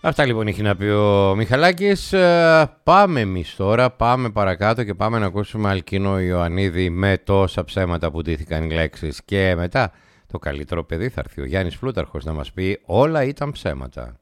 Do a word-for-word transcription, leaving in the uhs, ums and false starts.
Αυτά λοιπόν έχει να πει ο Μιχαλάκης. Ε, πάμε εμείς τώρα, πάμε παρακάτω και πάμε να ακούσουμε Αλκίνο Ιωαννίδη με τόσα ψέματα που ντύθηκαν οι λέξεις. Και μετά το καλύτερο παιδί θα έρθει ο Γιάννης Πλούταρχος να μας πει όλα ήταν ψέματα.